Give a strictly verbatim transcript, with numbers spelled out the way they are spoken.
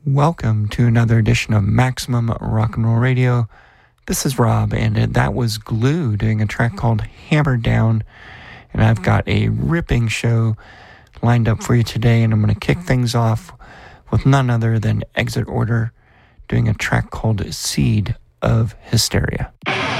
Welcome to another edition of Maximum Rock and Roll Radio. This is Rob, and that was Glue doing a track called Hammer Down. And I've got a ripping show lined up for you today, and I'm going to kick things off with none other than Exit Order doing a track called Seed of Hysteria.